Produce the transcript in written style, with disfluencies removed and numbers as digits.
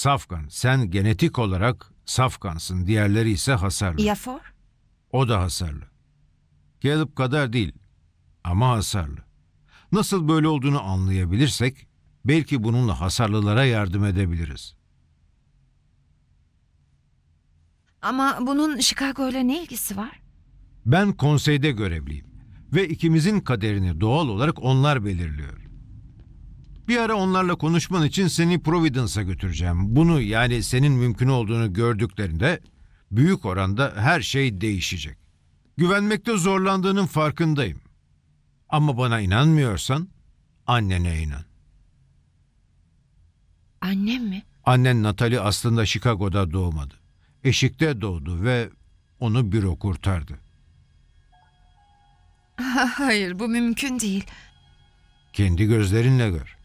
Safkan. Sen genetik olarak safkansın. Diğerleri ise hasarlı. Ya For? O da hasarlı. Caleb kadar değil ama hasarlı. Nasıl böyle olduğunu anlayabilirsek belki bununla hasarlılara yardım edebiliriz. Ama bunun Chicago ile ne ilgisi var? Ben konseyde görevliyim ve ikimizin kaderini doğal olarak onlar belirliyor. Bir ara onlarla konuşman için seni Providence'a götüreceğim. Bunu yani senin mümkün olduğunu gördüklerinde büyük oranda her şey değişecek. Güvenmekte zorlandığının farkındayım. Ama bana inanmıyorsan annene inan. Annem mi? Annen Natalie aslında Chicago'da doğmadı. Eşik'te doğdu ve onu büro kurtardı. Hayır, bu mümkün değil. Kendi gözlerinle gör.